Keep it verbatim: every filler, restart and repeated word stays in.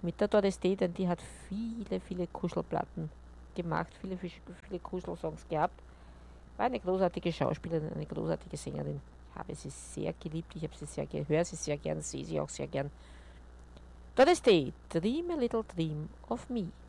mit der Doris Day, denn die hat viele, viele Kuschelplatten gemacht, viele, viele Kuschelsongs gehabt. War eine großartige Schauspielerin, eine großartige Sängerin. Ich habe sie sehr geliebt, ich habe sie sehr gehört, höre sie sehr gern, sehe sie auch sehr gern. Doris Day, Dream a Little Dream of Me.